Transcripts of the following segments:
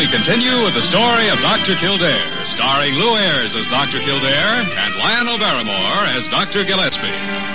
we continue with the story of Dr. Kildare, starring Lou Ayres as Dr. Kildare and Lionel Barrymore as Dr. Gillespie.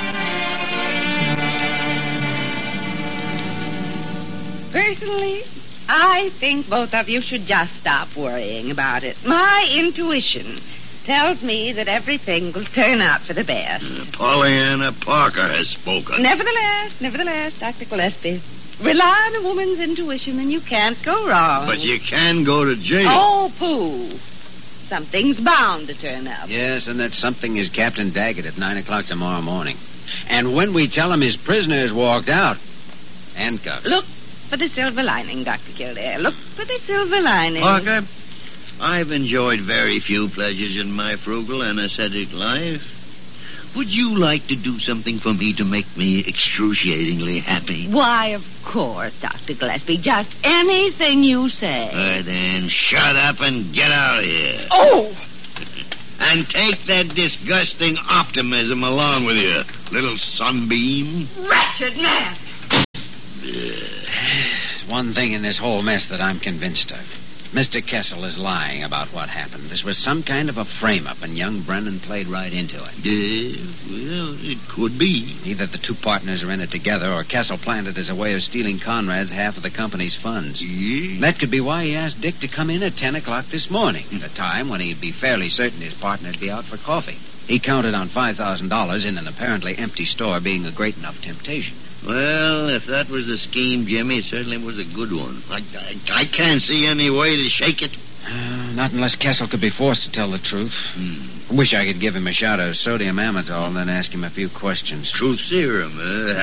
Personally, I think both of you should just stop worrying about it. My intuition tells me that everything will turn out for the best. Pollyanna Parker has spoken. Nevertheless, Dr. Gillespie, rely on a woman's intuition and you can't go wrong. But you can go to jail. Oh, pooh. Something's bound to turn up. Yes, and that something is Captain Daggett at 9 o'clock tomorrow morning. And when we tell him his prisoner has walked out, handcuffed. Look for the silver lining, Dr. Kildare. Look for the silver lining. Parker, I've enjoyed very few pleasures in my frugal and ascetic life. Would you like to do something for me to make me excruciatingly happy? Why, of course, Dr. Gillespie. Just anything you say. All right, then, shut up and get out of here. Oh! And take that disgusting optimism along with you, little sunbeam. Wretched man! One thing in this whole mess that I'm convinced of. Mr. Kessel is lying about what happened. This was some kind of a frame-up, and young Brennan played right into it. Well, it could be. Either the two partners are in it together, or Kessel planned it as a way of stealing Conrad's half of the company's funds. Yeah. That could be why he asked Dick to come in at 10 o'clock this morning, at a time when he'd be fairly certain his partner'd be out for coffee. He counted on $5,000 in an apparently empty store being a great enough temptation. Well, if that was the scheme, Jimmy, it certainly was a good one. I can't see any way to shake it. Not unless Kessel could be forced to tell the truth. I wish I could give him a shot of sodium amytal and then ask him a few questions. Truth serum,